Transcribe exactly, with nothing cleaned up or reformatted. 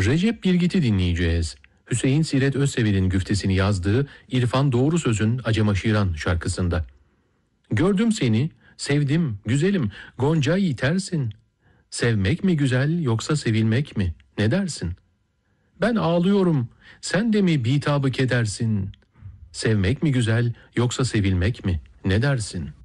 Recep Birgit'i dinleyeceğiz. Hüseyin Siret Özsever'in güftesini yazdığı İrfan Doğru Söz'ün Acemaşiran şarkısında. Gördüm seni, sevdim, güzelim, gonca yitersin. Sevmek mi güzel yoksa sevilmek mi? Ne dersin? Ben ağlıyorum, sen de mi bitabı kedersin? Sevmek mi güzel yoksa sevilmek mi? Ne dersin?''